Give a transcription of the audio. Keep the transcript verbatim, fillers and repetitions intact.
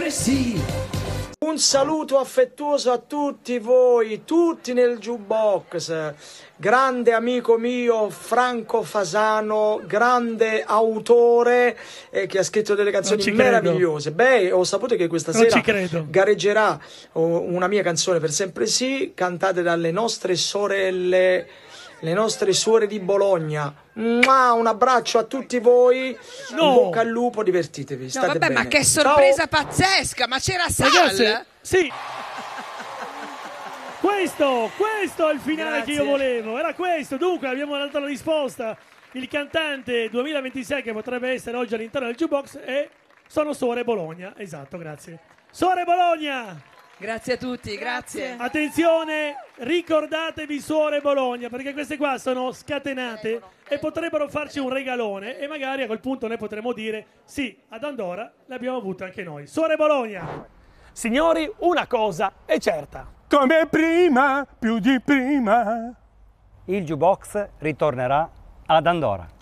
sempre sì. Un saluto affettuoso a tutti voi, tutti nel jukebox. Grande amico mio Franco Fasano, grande autore eh, che ha scritto delle canzoni meravigliose. Beh, ho saputo che questa Non sera ci credo. gareggerà oh, una mia canzone, Per sempre sì, cantate dalle nostre sorelle, le nostre suore di Bologna. Mua, un abbraccio a tutti voi, No. in bocca al lupo, divertitevi, No, state vabbè, bene. ma che sorpresa Ciao. pazzesca! Ma c'era Sal? Ragazze, sì. Questo, questo è il finale Grazie. che io volevo. Era questo. Dunque, abbiamo dato la risposta. Il cantante duemilaventisei che potrebbe essere oggi all'interno del jukebox è Sono Suore Bologna. Esatto, grazie. Suore Bologna! Grazie a tutti, grazie. Attenzione, ricordatevi Suore Bologna, perché queste qua sono scatenate e potrebbero farci un regalone e magari a quel punto noi potremmo dire sì, ad Andorra l'abbiamo avuta anche noi. Suore Bologna! Signori, una cosa è certa. Come prima, più di prima. Il jukebox ritornerà ad Andorra.